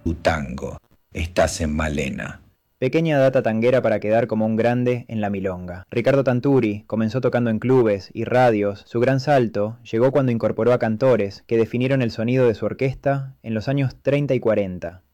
tu tango. Estás en Malena. Pequeña data tanguera para quedar como un grande en la milonga. Ricardo Tanturi comenzó tocando en clubes y radios. Su gran salto llegó cuando incorporó a cantores que definieron el sonido de su orquesta en los años 30 y 40.